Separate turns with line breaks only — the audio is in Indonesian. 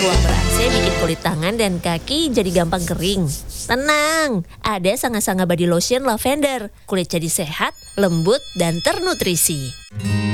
ruang ber-AC bikin kulit tangan dan kaki jadi gampang kering? Tenang, ada Sanga Sanga Body Lotion Lavender. Kulit jadi sehat, lembut, dan ternutrisi.